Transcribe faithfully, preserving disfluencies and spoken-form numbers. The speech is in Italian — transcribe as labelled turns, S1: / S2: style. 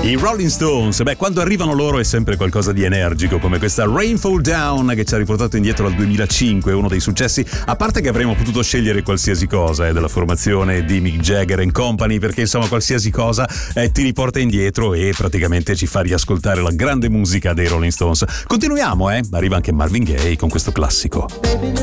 S1: I Rolling Stones, beh, quando arrivano loro è sempre qualcosa di energico, come questa Rain Fall Down che ci ha riportato indietro al duemilacinque, uno dei successi, a parte che avremmo potuto scegliere qualsiasi cosa eh, della formazione di Mick Jagger and Company, perché insomma qualsiasi cosa eh, ti riporta indietro e praticamente ci fa riascoltare la grande musica dei Rolling Stones. Continuiamo, eh? Arriva anche Marvin Gaye con questo classico.